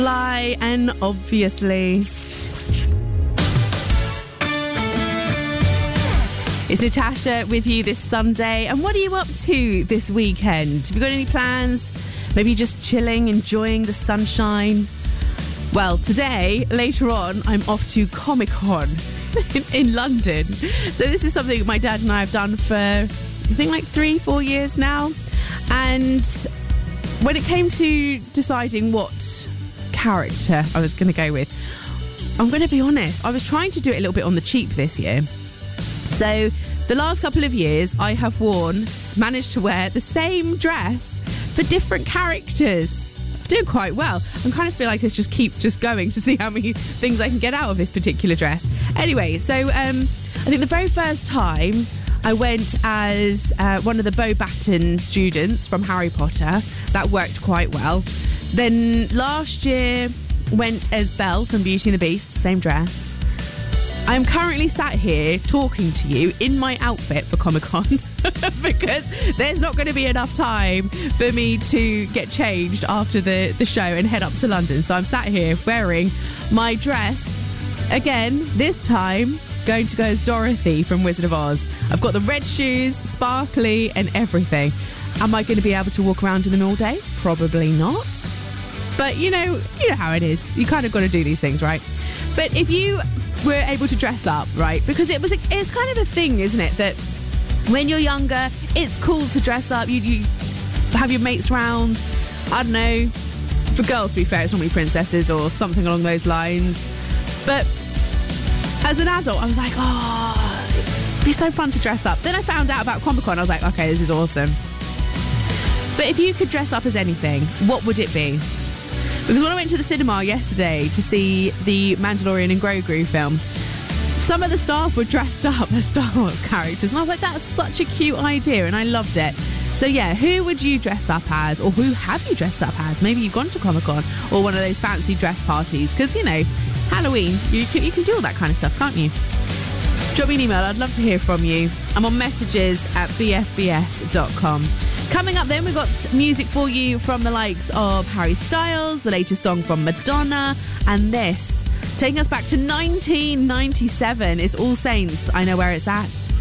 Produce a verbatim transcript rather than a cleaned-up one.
Fly, and obviously it's Natasha with you this Sunday. And what are you up to this weekend? Have you got any plans? Maybe just chilling, enjoying the sunshine? Well, today, later on, I'm off to Comic-Con in, in London. So this is something my dad and I have done for, I think, like three, four years now. And when it came to deciding what character I was going to go with, I'm going to be honest, I was trying to do it a little bit on the cheap this year. So the last couple of years I have worn, managed to wear the same dress for different characters. I'm doing quite well. I kind of feel like let's just keep just going to see how many things I can get out of this particular dress. Anyway, so um, I think the very first time I went as uh, one of the Beauxbaton students from Harry Potter. That worked quite well. Then last year went as Belle from Beauty and the Beast, same dress. I'm currently sat here talking to you in my outfit for Comic-Con because there's not going to be enough time for me to get changed after the, the show and head up to London. So I'm sat here wearing my dress again, this time going to go as Dorothy from Wizard of Oz. I've got the red shoes, sparkly and everything. Am I going to be able to walk around in them all day? Probably not. But you know, you know how it is. You kind of got to do these things, right? But if you were able to dress up, right? Because it was, a, it's kind of a thing, isn't it? That when you're younger, it's cool to dress up. You, you have your mates round. I don't know. For girls, to be fair, it's normally princesses or something along those lines. But as an adult, I was like, oh, it'd be so fun to dress up. Then I found out about Comic-Con. I was like, okay, this is awesome. But if you could dress up as anything, what would it be? Because when I went to the cinema yesterday to see the Mandalorian and Grogu film, some of the staff were dressed up as Star Wars characters. And I was like, that's such a cute idea. And I loved it. So yeah, who would you dress up as? Or who have you dressed up as? Maybe you've gone to Comic-Con or one of those fancy dress parties. Because, you know, Halloween, you can, you can do all that kind of stuff, can't you? Drop me an email. I'd love to hear from you. I'm on messages at b f b s dot com. Coming up then, we've got music for you from the likes of Harry Styles, the latest song from Madonna, and this, taking us back to nineteen ninety-seven, is All Saints, I Know Where It's At.